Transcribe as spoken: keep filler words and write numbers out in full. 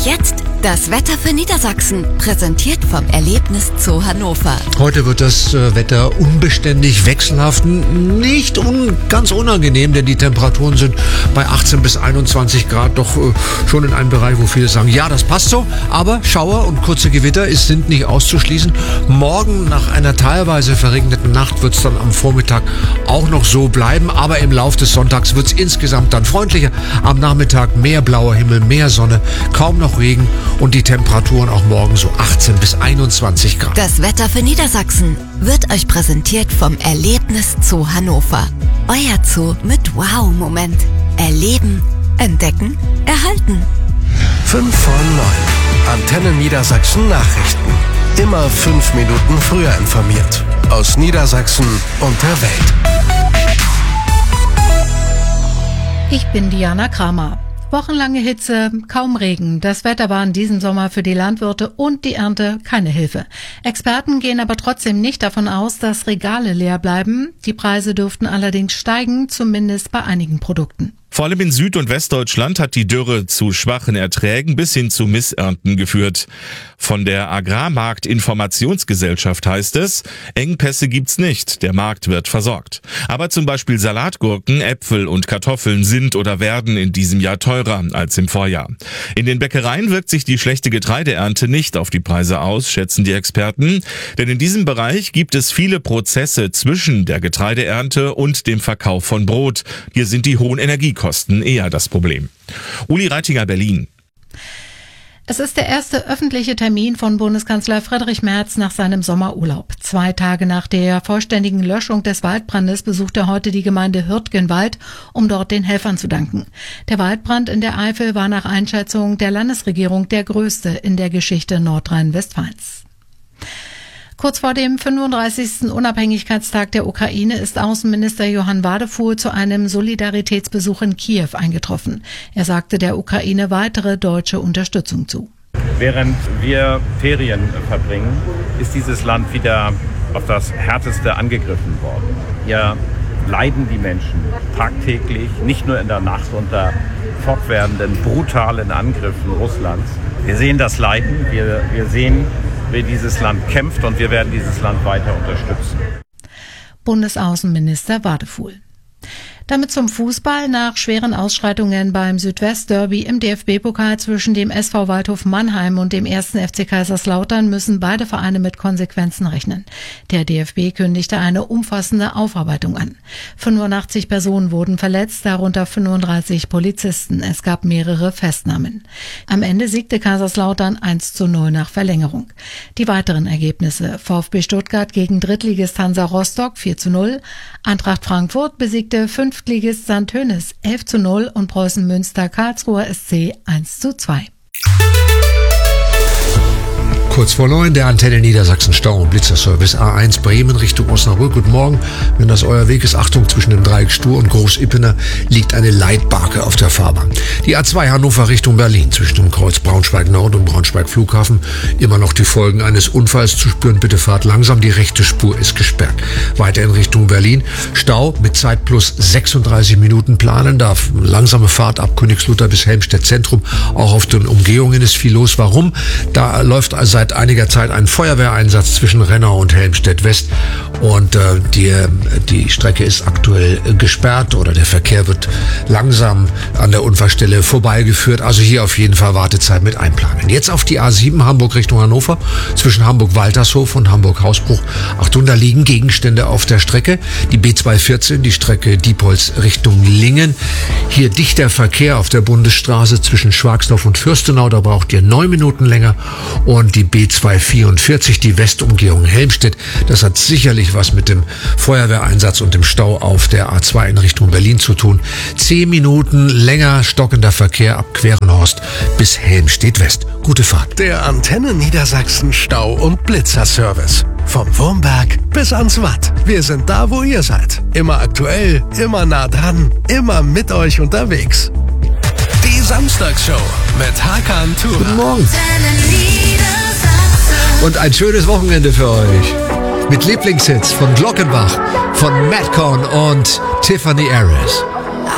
jetzt das Wetter für Niedersachsen, präsentiert vom Erlebniszoo Hannover. Heute wird das äh, Wetter unbeständig, wechselhaft, nicht un ganz unangenehm, denn die Temperaturen sind bei achtzehn bis einundzwanzig Grad doch äh, schon in einem Bereich, wo viele sagen, ja, das passt so, aber Schauer und kurze Gewitter ist, sind nicht auszuschließen. Morgen nach einer teilweise verregneten Nacht wird es dann am Vormittag auch noch so bleiben, aber im Lauf des Sonntags wird es insgesamt dann freundlicher. Am Nachmittag mehr blauer Himmel, mehr Sonne, kaum noch Regen und die Temperaturen auch morgen so achtzehn bis einundzwanzig Grad. Das Wetter für Niedersachsen wird euch präsentiert vom Erlebniszoo Hannover. Euer Zoo mit Wow-Moment. Erleben, entdecken, erhalten. fünf vor neun. Antenne Niedersachsen Nachrichten. Immer fünf Minuten früher informiert. Aus Niedersachsen und der Welt. Ich bin Diana Kramer. Wochenlange Hitze, kaum Regen. Das Wetter war in diesem Sommer für die Landwirte und die Ernte keine Hilfe. Experten gehen aber trotzdem nicht davon aus, dass Regale leer bleiben. Die Preise dürften allerdings steigen, zumindest bei einigen Produkten. Vor allem in Süd- und Westdeutschland hat die Dürre zu schwachen Erträgen bis hin zu Missernten geführt. Von der Agrarmarktinformationsgesellschaft heißt es, Engpässe gibt's nicht, der Markt wird versorgt. Aber zum Beispiel Salatgurken, Äpfel und Kartoffeln sind oder werden in diesem Jahr teurer als im Vorjahr. In den Bäckereien wirkt sich die schlechte Getreideernte nicht auf die Preise aus, schätzen die Experten. Denn in diesem Bereich gibt es viele Prozesse zwischen der Getreideernte und dem Verkauf von Brot. Hier sind die hohen Energiekosten Kosten eher das Problem. Uli Reitinger, Berlin. Es ist der erste öffentliche Termin von Bundeskanzler Friedrich Merz nach seinem Sommerurlaub. Zwei Tage nach der vollständigen Löschung des Waldbrandes besucht er heute die Gemeinde Hürtgenwald, um dort den Helfern zu danken. Der Waldbrand in der Eifel war nach Einschätzung der Landesregierung der größte in der Geschichte Nordrhein-Westfalens. Kurz vor dem fünfunddreißigsten Unabhängigkeitstag der Ukraine ist Außenminister Johann Wadefuhl zu einem Solidaritätsbesuch in Kiew eingetroffen. Er sagte der Ukraine weitere deutsche Unterstützung zu. Während wir Ferien verbringen, ist dieses Land wieder auf das Härteste angegriffen worden. Hier leiden die Menschen tagtäglich, nicht nur in der Nacht, unter fortwährenden, brutalen Angriffen Russlands. Wir sehen das Leiden, wir, wir sehen, wie dieses Land kämpft und wir werden dieses Land weiter unterstützen. Bundesaußenminister Wadefuhl. Damit zum Fußball. Nach schweren Ausschreitungen beim Südwest-Derby im D F B-Pokal zwischen dem S V Waldhof Mannheim und dem ersten F C Kaiserslautern müssen beide Vereine mit Konsequenzen rechnen. Der D F B kündigte eine umfassende Aufarbeitung an. fünfundachtzig Personen wurden verletzt, darunter fünfunddreißig Polizisten. Es gab mehrere Festnahmen. Am Ende siegte Kaiserslautern eins zu null nach Verlängerung. Die weiteren Ergebnisse: VfB Stuttgart gegen Drittligist Hansa Rostock vier zu null, Eintracht Frankfurt besiegte Fünftligist Sankt Hönes elf zu null und Preußen Münster Karlsruher S C eins zu zwei. Kurz vor neun, der Antenne Niedersachsen Stau- und Blitzerservice A eins Bremen Richtung Osnabrück. Guten Morgen. Wenn das euer Weg ist, Achtung, zwischen dem Dreieck Stur und Groß-Ippener liegt eine Leitbarke auf der Fahrbahn. Die A zwei Hannover Richtung Berlin zwischen dem Kreuz Braunschweig Nord und Braunschweig Flughafen. Immer noch die Folgen eines Unfalls zu spüren. Bitte fahrt langsam. Die rechte Spur ist gesperrt. Weiter in Richtung Berlin. Stau mit Zeit plus sechsunddreißig Minuten planen darf. Langsame Fahrt ab Königslutter bis Helmstedt Zentrum. Auch auf den Umgehungen ist viel los. Warum? Da läuft seit einiger Zeit ein Feuerwehreinsatz zwischen Rennau und Helmstedt West und äh, die, die Strecke ist aktuell äh, gesperrt oder der Verkehr wird langsam an der Unfallstelle vorbeigeführt. Also hier auf jeden Fall Wartezeit mit einplanen. Jetzt auf die A sieben Hamburg Richtung Hannover zwischen Hamburg-Waltershof und Hamburg-Hausbruch. Achtung, da liegen Gegenstände auf der Strecke. Die B zweihundertvierzehn, die Strecke Diepholz Richtung Lingen. Hier dichter Verkehr auf der Bundesstraße zwischen Schwagsdorf und Fürstenau. Da braucht ihr neun Minuten länger. Und die B zweihundertvierundvierzig, die Westumgehung Helmstedt. Das hat sicherlich was mit dem Feuerwehreinsatz und dem Stau auf der A zwei in Richtung Berlin zu tun. Zehn Minuten länger stockender Verkehr ab Querenhorst bis Helmstedt West. Gute Fahrt. Der Antenne Niedersachsen Stau- und Blitzerservice. Vom Wurmberg bis ans Watt. Wir sind da, wo ihr seid. Immer aktuell, immer nah dran, immer mit euch unterwegs. Die Samstagsshow mit Hakan Thura. Guten Morgen. Und ein schönes Wochenende für euch. Mit Lieblingshits von Glockenbach, von Madcon und Tiffany Harris.